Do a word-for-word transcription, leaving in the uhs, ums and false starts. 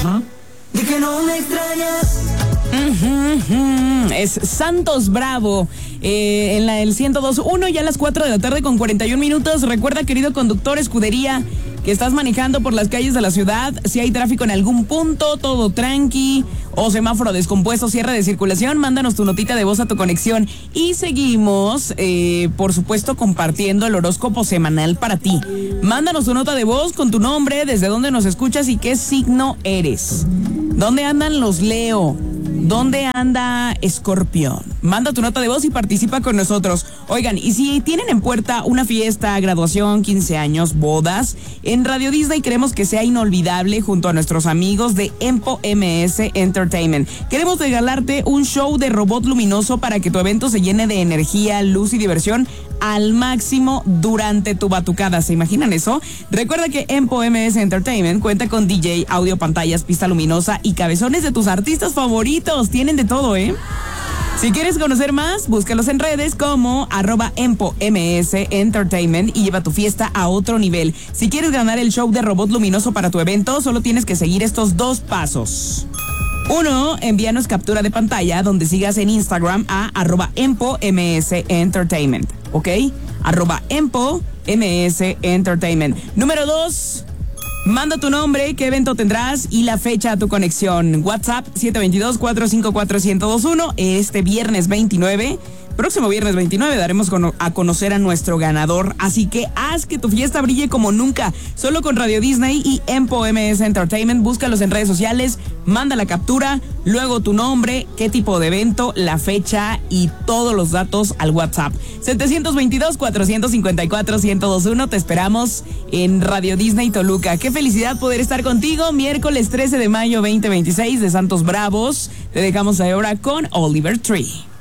Uh-huh. De que no me extrañas. Uh-huh, uh-huh. Es Santos Bravo eh, en la, el ciento dos punto uno, ya a las cuatro de la tarde con cuarenta y un minutos. Recuerda, querido conductor, escudería, que estás manejando por las calles de la ciudad, si hay tráfico en algún punto, todo tranqui, o semáforo descompuesto, cierre de circulación, mándanos tu notita de voz a tu conexión. Y seguimos, eh, por supuesto, compartiendo el horóscopo semanal para ti. Mándanos tu nota de voz con tu nombre, desde dónde nos escuchas y qué signo eres. ¿Dónde andan los Leo? ¿Dónde anda Escorpión? Manda tu nota de voz y participa con nosotros. Oigan, y si tienen en puerta una fiesta, graduación, quince años, bodas, en Radio Disney queremos que sea inolvidable junto a nuestros amigos de Empo M S Entertainment. Queremos regalarte un show de robot luminoso para que tu evento se llene de energía, luz y diversión al máximo durante tu batucada. ¿Se imaginan eso? Recuerda que Empo M S Entertainment cuenta con D J, audio, pantallas, pista luminosa y cabezones de tus artistas favoritos. Tienen de todo, ¿eh? Si quieres conocer más, búscalos en redes como arroba Empo M S Entertainment y lleva tu fiesta a otro nivel. Si quieres ganar el show de robot luminoso para tu evento, solo tienes que seguir estos dos pasos. Uno, envíanos captura de pantalla donde sigas en Instagram a arroba Empo M S Entertainment, ¿ok? Arroba Empo M S Entertainment. Número dos, manda tu nombre, qué evento tendrás y la fecha a tu conexión. WhatsApp siete dos dos, cuatro cinco cuatro, uno cero dos uno. Este viernes veintinueve, próximo viernes veintinueve, daremos a conocer a nuestro ganador. Así que haz que tu fiesta brille como nunca. Solo con Radio Disney y Empo M S Entertainment. Búscalos en redes sociales, manda la captura, luego tu nombre, qué tipo de evento, la fecha y todos los datos al WhatsApp. siete dos dos, cuatro cinco cuatro, uno cero dos uno. Te esperamos en Radio Disney Toluca. Qué felicidad poder estar contigo. Miércoles trece de mayo veinte veintiséis de Santos Bravos. Te dejamos ahora con Oliver Tree.